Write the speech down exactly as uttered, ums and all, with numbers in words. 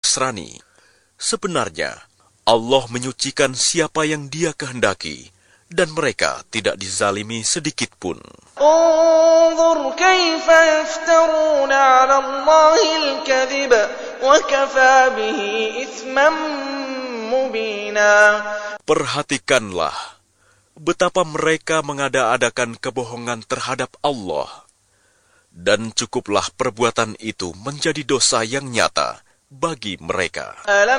Nasrani. Sebenarnya, Allah menyucikan siapa yang Dia kehendaki, dan mereka tidak dizalimi sedikit pun. انظر كيف يفترون على الله الكذب وكفى به إثما مبينا. Perhatikanlah betapa mereka mengada-adakan kebohongan terhadap Allah, dan cukuplah perbuatan itu menjadi dosa yang nyata bagi mereka. ألم